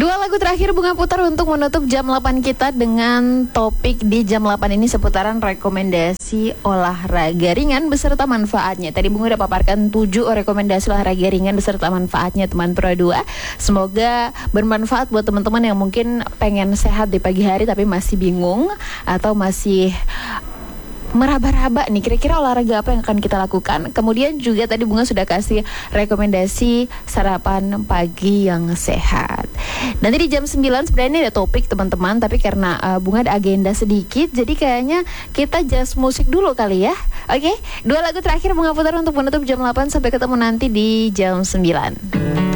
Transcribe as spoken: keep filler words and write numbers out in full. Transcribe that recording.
Dua lagu terakhir Bunga putar untuk menutup jam delapan kita dengan topik di jam delapan ini seputaran rekomendasi olahraga ringan beserta manfaatnya. Tadi Bunga udah paparkan tujuh rekomendasi olahraga ringan beserta manfaatnya teman Pro dua. Semoga bermanfaat buat teman-teman yang mungkin pengen sehat di pagi hari tapi masih bingung atau masih meraba-raba nih kira-kira olahraga apa yang akan kita lakukan. Kemudian juga tadi Bunga sudah kasih rekomendasi sarapan pagi yang sehat. Nanti di jam sembilan sebenarnya ini ada topik teman-teman, tapi karena uh, Bunga ada agenda sedikit, jadi kayaknya kita just musik dulu kali ya. Oke, dua lagu terakhir Bunga putar untuk menutup jam delapan. Sampai ketemu nanti di jam sembilan.